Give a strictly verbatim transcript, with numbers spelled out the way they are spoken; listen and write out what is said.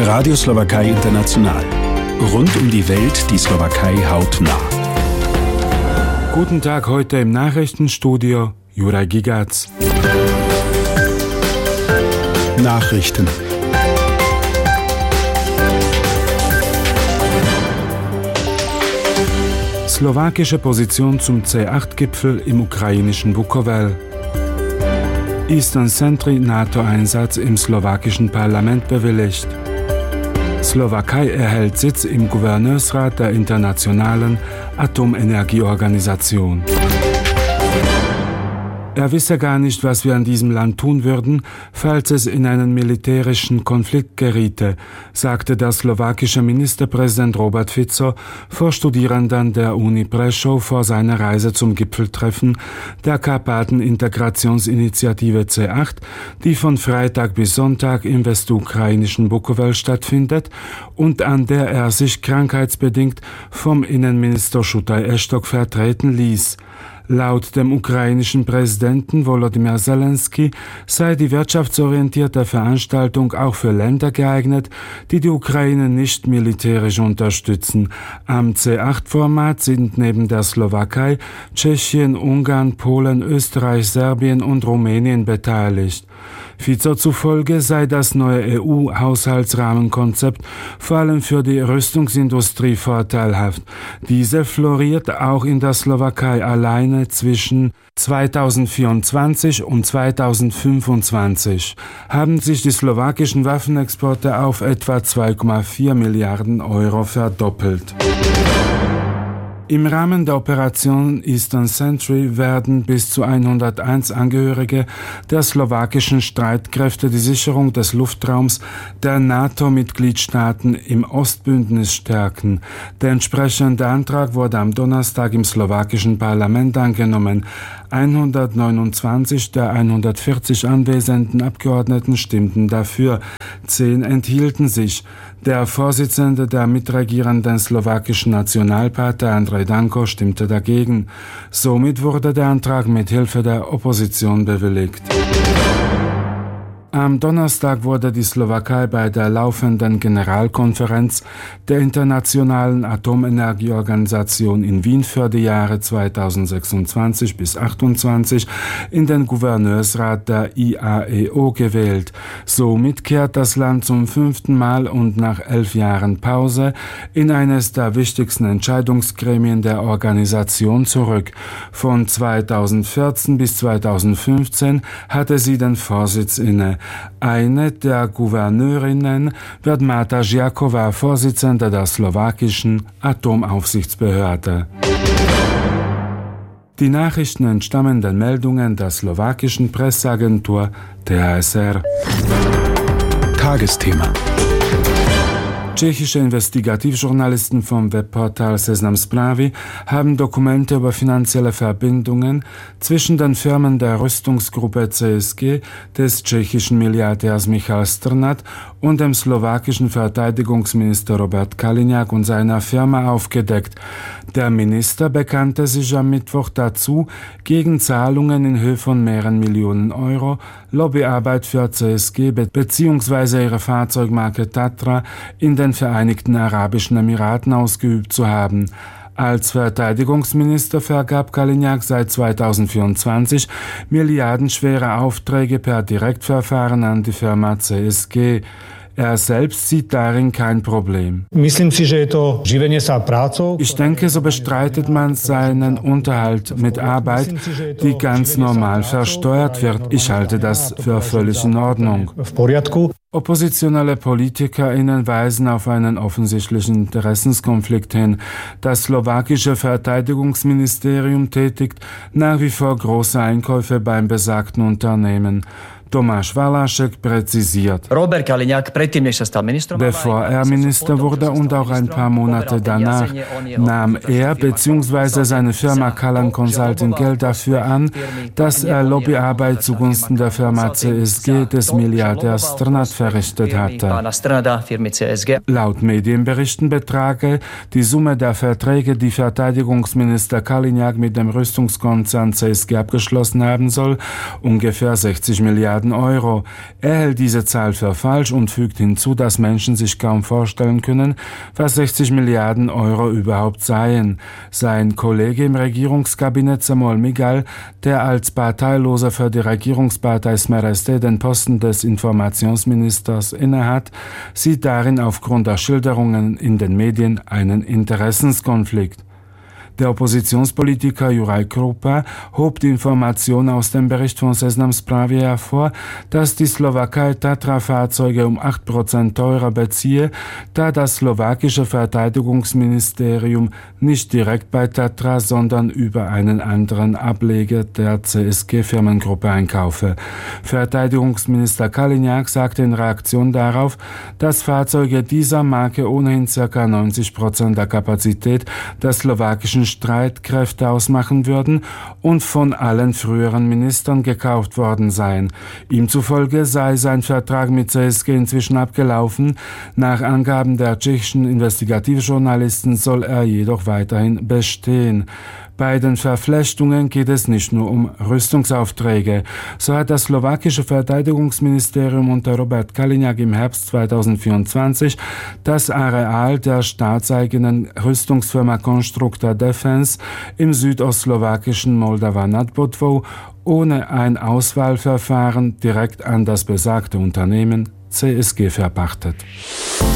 Radio Slowakei International. Rund um die Welt die Slowakei hautnah. Guten Tag, heute im Nachrichtenstudio Juraj Gigac. Nachrichten. Slowakische Position zum C acht Gipfel im ukrainischen Bukovel. Eastern Sentry NATO-Einsatz im slowakischen Parlament bewilligt. Slowakei erhält Sitz im Gouverneursrat der Internationalen Atomenergieorganisation. Er wisse gar nicht, was wir an diesem Land tun würden, falls es in einen militärischen Konflikt geriete, sagte der slowakische Ministerpräsident Robert Fico vor Studierenden der Uni Prešov vor seiner Reise zum Gipfeltreffen der Karpaten-Integrationsinitiative C acht, die von Freitag bis Sonntag im westukrainischen Bukovel stattfindet und an der er sich krankheitsbedingt vom Innenminister Shutaj Eštok vertreten ließ. Laut dem ukrainischen Präsidenten Volodymyr Zelensky sei die wirtschaftsorientierte Veranstaltung auch für Länder geeignet, die die Ukraine nicht militärisch unterstützen. Am C acht Format sind neben der Slowakei Tschechien, Ungarn, Polen, Österreich, Serbien und Rumänien beteiligt. Fico zufolge sei das neue E U-Haushaltsrahmenkonzept vor allem für die Rüstungsindustrie vorteilhaft. Diese floriert auch in der Slowakei alleine zwischen zweitausendvierundzwanzig und zweitausendfünfundzwanzig. Haben sich die slowakischen Waffenexporte auf etwa zwei Komma vier Milliarden Euro verdoppelt. Im Rahmen der Operation Eastern Sentry werden bis zu hunderteins Angehörige der slowakischen Streitkräfte die Sicherung des Luftraums der NATO-Mitgliedstaaten im Ostbündnis stärken. Der entsprechende Antrag wurde am Donnerstag im slowakischen Parlament angenommen. hundertneunundzwanzig der hundertvierzig anwesenden Abgeordneten stimmten dafür, zehn enthielten sich. Der Vorsitzende der mitregierenden slowakischen Nationalpartei Andrej Danko stimmte dagegen. Somit wurde der Antrag mit Hilfe der Opposition bewilligt. Am Donnerstag wurde die Slowakei bei der laufenden Generalkonferenz der Internationalen Atomenergieorganisation in Wien für die Jahre zweitausendsechsundzwanzig bis achtundzwanzig in den Gouverneursrat der I A E O gewählt. Somit kehrt das Land zum fünften Mal und nach elf Jahren Pause in eines der wichtigsten Entscheidungsgremien der Organisation zurück. Von zweitausendvierzehn bis zweitausendfünfzehn hatte sie den Vorsitz inne. Eine der Gouverneurinnen wird Marta Žiaková, Vorsitzende der slowakischen Atomaufsichtsbehörde. Die Nachrichten entstammen den Meldungen der slowakischen Presseagentur T H S R. Tagesthema. Tschechische Investigativjournalisten vom Webportal Seznam Zprávy haben Dokumente über finanzielle Verbindungen zwischen den Firmen der Rüstungsgruppe C S G des tschechischen Milliardärs Michal Strnad und dem slowakischen Verteidigungsminister Robert Kaliňák und seiner Firma aufgedeckt. Der Minister bekannte sich am Mittwoch dazu, gegen Zahlungen in Höhe von mehreren Millionen Euro Lobbyarbeit für C S G bzw. ihre Fahrzeugmarke Tatra in den Vereinigten Arabischen Emiraten ausgeübt zu haben. Als Verteidigungsminister vergab Kaliňák seit zweitausendvierundzwanzig milliardenschwere Aufträge per Direktverfahren an die Firma C S G. Er selbst sieht darin kein Problem. Ich denke, so bestreitet man seinen Unterhalt mit Arbeit, die ganz normal versteuert wird. Ich halte das für völlig in Ordnung. Oppositionelle PolitikerInnen weisen auf einen offensichtlichen Interessenskonflikt hin. Das slowakische Verteidigungsministerium tätigt nach wie vor große Einkäufe beim besagten Unternehmen. Tomáš Valašek präzisiert. Robert Kaliňák, predtým, než sa stal ministrom, bevor er Minister wurde und auch ein paar Monate danach, nahm er bzw. seine Firma Kalan Consulting Geld dafür an, dass er Lobbyarbeit zugunsten der Firma C S G des Milliardärs Strnad verrichtet hatte. Laut Medienberichten betrage die Summe der Verträge, die Verteidigungsminister Kaliňák mit dem Rüstungskonzern C S G abgeschlossen haben soll, ungefähr sechzig Milliarden Milliarden Euro. Er hält diese Zahl für falsch und fügt hinzu, dass Menschen sich kaum vorstellen können, was sechzig Milliarden Euro überhaupt seien. Sein Kollege im Regierungskabinett Samuel Migal, der als Parteiloser für die Regierungspartei Smereste den Posten des Informationsministers innehat, sieht darin aufgrund der Schilderungen in den Medien einen Interessenskonflikt. Der Oppositionspolitiker Juraj Krupa hob die Information aus dem Bericht von Seznam Zprávy hervor, dass die Slowakei Tatra-Fahrzeuge um acht Prozent teurer beziehe, da das slowakische Verteidigungsministerium nicht direkt bei Tatra, sondern über einen anderen Ableger der C S G-Firmengruppe einkaufe. Verteidigungsminister Kaliňák sagte in Reaktion darauf, dass Fahrzeuge dieser Marke ohnehin ca. neunzig Prozent der Kapazität der slowakischen Streitkräfte ausmachen würden und von allen früheren Ministern gekauft worden seien. Ihm zufolge sei sein Vertrag mit C S G inzwischen abgelaufen. Nach Angaben der tschechischen Investigativjournalisten soll er jedoch weiterhin bestehen. Bei den Verflechtungen geht es nicht nur um Rüstungsaufträge. So hat das slowakische Verteidigungsministerium unter Robert Kaliňák im Herbst zweitausendvierundzwanzig das Areal der staatseigenen Rüstungsfirma Constructa Defense im südostslowakischen Moldava nad Bodvou ohne ein Auswahlverfahren direkt an das besagte Unternehmen C S G verpachtet.